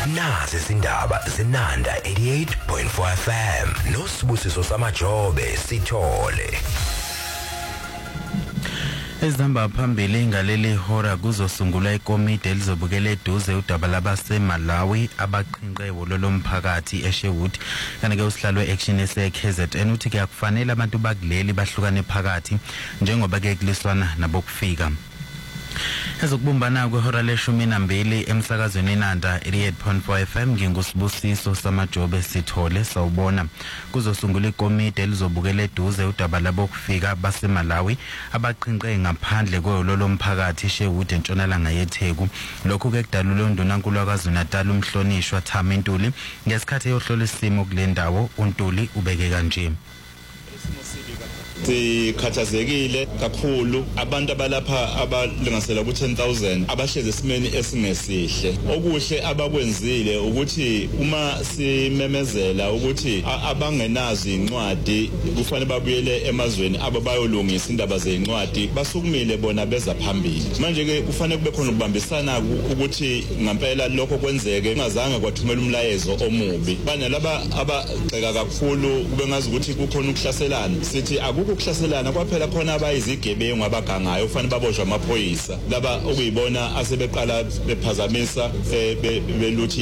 Nazi izindaba zinanda 88.4 FM noSibusiso Samajobe Sithole. Ezihamba phambili ngaleli hora kuzosungulwa ikomiti elizobukela eduze udaba labaseMalawi abaqhinqewo lomphakathi eSherwood kanti-ke usihlalo we-action ese-KZN uthi ke akufanele abantu bakuleli bahlukane phakathi njengoba ke kuliswana nabokufika. Ezokubumbana kwehora le-12 emsakazweni Nanda 88.4 FM nginguSibusiso Samajobe Sithole. Sawubona. Kuzosungula ikomiti elizobukela eduze udaba labokufika baseMalawi abaqhinqe ngaphandle kwehholo lomphakathi eSherwood entshonalanga yeTheku. Lokhu ke kudalula uNdunankulu waKwaZulu-Natal umhlonishwa Thami Ntuli ngesikhathi eyohlola isimo kule ndawo. uNtuli ubeke kanje. Sikhathazekile kakhulu abantu abalapha abalinganisela ku-10,000 abahlezi esimeni esingesihle. Okuhle abakwenzile ukuthi uma simemezela ukuthi abangenazo incwadi kufanele babuyele emazweni abo bayolungisa indaba zezincwadi basukumile bona beza phambili. Manje ke kufanele kube khona ukubambisana ukuthi ngempela lokho kwenzeke ungazange kwathumela umlayezo omubi. Banalaba abagxeka kakhulu kube ngazi ukuthi kukhona ukuhlaselana. Sithi ukuhlaselana kwaphela khona abayizigebengu abagangayo ufanele baboshwe amaphoyisa laba okuyibona asebeqala bephazamisa beluthi